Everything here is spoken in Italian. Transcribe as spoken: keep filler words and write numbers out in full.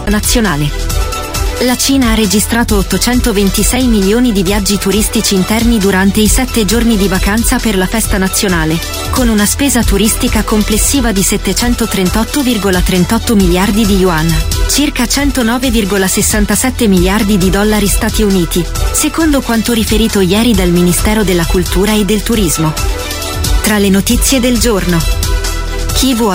nazionale. La Cina ha registrato ottocentoventisei milioni di viaggi turistici interni durante i sette giorni di vacanza per la festa nazionale, con una spesa turistica complessiva di settecentotrentotto virgola trentotto miliardi di yuan, circa centonove virgola sessantasette miliardi di dollari Stati Uniti, secondo quanto riferito ieri dal Ministero della Cultura e del Turismo. Tra le notizie del giorno, Kyiv